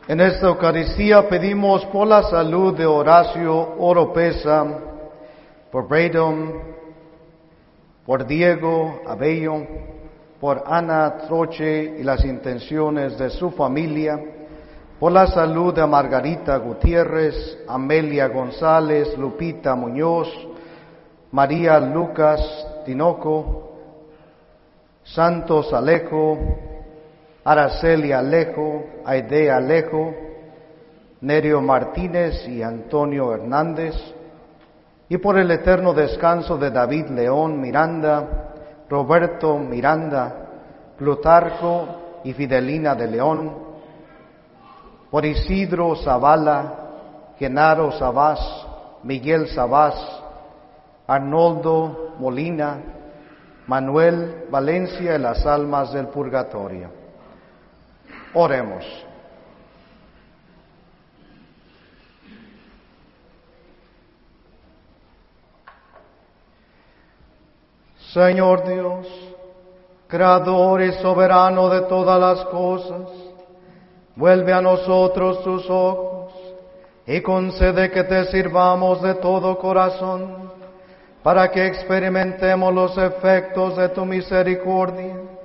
En esta Eucaristía pedimos por la salud de Horacio Oropesa, por Braydon, por Diego Abello, por Ana Troche y las intenciones de su familia, por la salud de Margarita Gutiérrez, Amelia González, Lupita Muñoz, María Lucas Tinoco, Santos Alejo, Araceli Alejo, Aide Alejo, Nerio Martínez y Antonio Hernández, y por el eterno descanso de David León Miranda, Roberto Miranda, Plutarco y Fidelina de León, por Isidro Zavala, Genaro Sabás, Miguel Sabás, Arnoldo Molina, Manuel Valencia y las almas del purgatorio. Oremos. Señor Dios, creador y soberano de todas las cosas, vuelve a nosotros tus ojos y concede que te sirvamos de todo corazón, para que experimentemos los efectos de tu misericordia